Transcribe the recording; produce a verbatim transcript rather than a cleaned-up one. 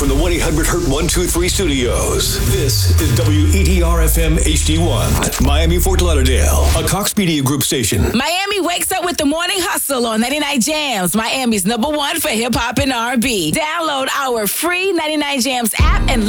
from the one eight hundred hurt one two three studios, this is W E T R F M H D one, Miami, Fort Lauderdale, a Cox Media Group station. Miami wakes up with the Morning Hustle on ninety-nine Jams, Miami's number one for hip-hop and R and B. Download our free ninety-nine Jams app and